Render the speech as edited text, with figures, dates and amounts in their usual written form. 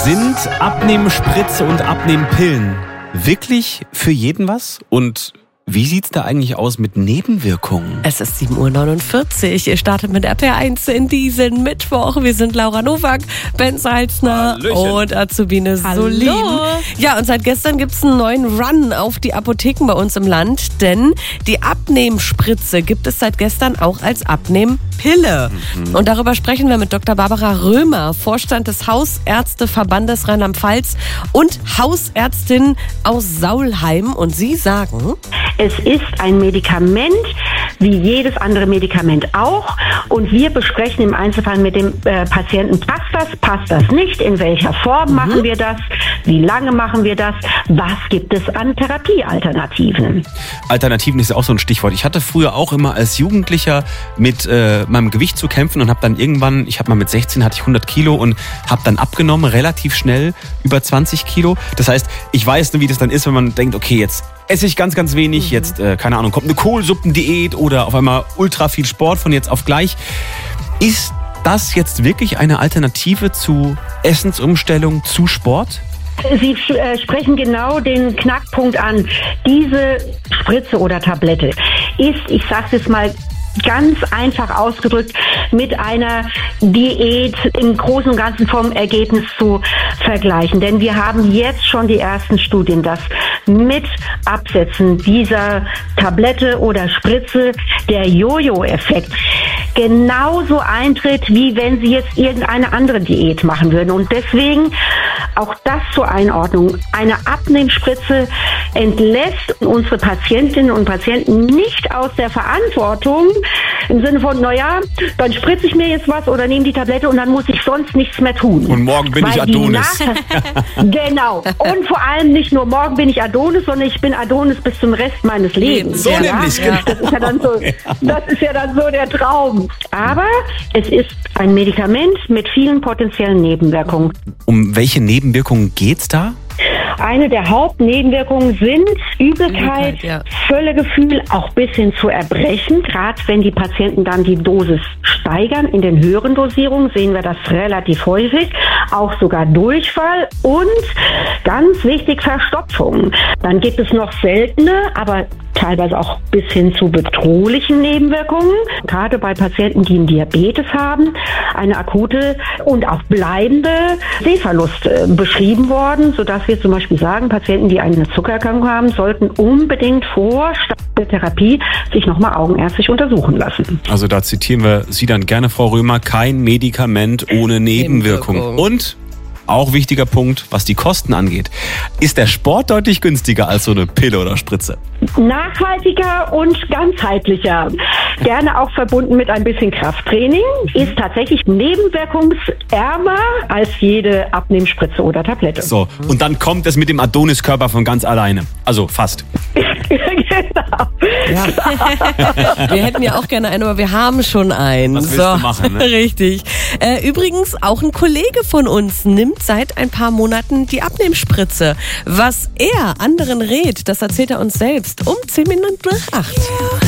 Sind Abnehmspritze und Abnehmpillen wirklich für jeden was? Und wie sieht's da eigentlich aus mit Nebenwirkungen? Es ist 7:49 Uhr. Ihr startet mit RTL 1 in diesen Mittwoch. Wir sind Laura Nowak, Ben Salzner und Azubine Solin. Ja, und seit gestern gibt's einen neuen Run auf die Apotheken bei uns im Land, denn die Abnehmspritze gibt es seit gestern auch als Abnehmpille. Und darüber sprechen wir mit Dr. Barbara Römer, Vorstand des Hausärzteverbandes Rheinland-Pfalz und Hausärztin aus Saulheim. Und Sie sagen: Es ist ein Medikament, wie jedes andere Medikament auch. Und wir besprechen im Einzelfall mit dem Patienten, passt das nicht, in welcher Form machen wir das, wie lange machen wir das, was gibt es an Therapiealternativen. Alternativen ist ja auch so ein Stichwort. Ich hatte früher auch immer als Jugendlicher mit meinem Gewicht zu kämpfen und habe dann irgendwann, mit 16 hatte ich 100 Kilo und habe dann abgenommen, relativ schnell, über 20 Kilo. Das heißt, ich weiß nur, wie das dann ist, wenn man denkt, okay, jetzt esse ich ganz, ganz wenig, jetzt, keine Ahnung, kommt eine Kohlsuppendiät oder auf einmal ultra viel Sport von jetzt auf gleich. Ist das jetzt wirklich eine Alternative zu Essensumstellung, zu Sport? Sie sprechen genau den Knackpunkt an. Diese Spritze oder Tablette ist, ich sage es jetzt mal ganz einfach ausgedrückt, mit einer Diät im Großen und Ganzen vom Ergebnis zu vergleichen. Denn wir haben jetzt schon die ersten Studien, dass mit Absetzen dieser Tablette oder Spritze der Jojo-Effekt genauso eintritt, wie wenn Sie jetzt irgendeine andere Diät machen würden. Und deswegen auch das zur Einordnung. Eine Abnehmspritze entlässt unsere Patientinnen und Patienten nicht aus der Verantwortung, im Sinne von, dann spritze ich mir jetzt was oder nehme die Tablette und dann muss ich sonst nichts mehr tun. Und morgen bin ich Adonis. Genau. Und vor allem nicht nur morgen bin ich Adonis, sondern ich bin Adonis bis zum Rest meines Lebens. So nämlich, genau. Das ist ja dann so der Traum. Aber es ist ein Medikament mit vielen potenziellen Nebenwirkungen. Um welche Nebenwirkungen geht's da? Eine der Hauptnebenwirkungen sind Übelkeit, Völlegefühl, auch bis hin zu Erbrechen. Gerade wenn die Patienten dann die Dosis steigern, in den höheren Dosierungen sehen wir das relativ häufig. Auch sogar Durchfall und ganz wichtig Verstopfung. Dann gibt es noch seltene, aber teilweise auch bis hin zu bedrohlichen Nebenwirkungen. Gerade bei Patienten, die einen Diabetes haben, eine akute und auch bleibende Sehverlust beschrieben worden, sodass wir zum Beispiel sagen, Patienten, die eine Zuckererkrankung haben, sollten unbedingt vor Start der Therapie sich nochmal augenärztlich untersuchen lassen. Also da zitieren wir Sie dann gerne, Frau Römer, kein Medikament ohne Nebenwirkung. Und auch wichtiger Punkt, was die Kosten angeht. Ist der Sport deutlich günstiger als so eine Pille oder Spritze? Nachhaltiger und ganzheitlicher, gerne auch verbunden mit ein bisschen Krafttraining, ist tatsächlich nebenwirkungsärmer als jede Abnehmspritze oder Tablette. So, und dann kommt es mit dem Adoniskörper von ganz alleine. Also fast. Genau. Ja. Wir hätten ja auch gerne einen, aber wir haben schon einen. Was willst du machen, ne? Richtig. Übrigens, auch ein Kollege von uns nimmt seit ein paar Monaten die Abnehmspritze. Was er anderen rät, das erzählt er uns selbst um 7:10.